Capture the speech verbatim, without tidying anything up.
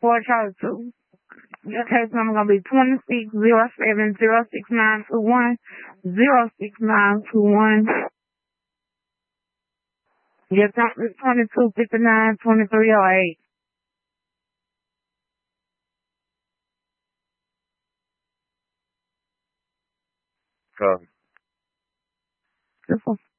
four Charlie two. Your case number gonna be twenty six zero seven zero six nine two one zero six nine two one. Your number is twenty two fifty nine twenty three oh eight. Copy. Simple.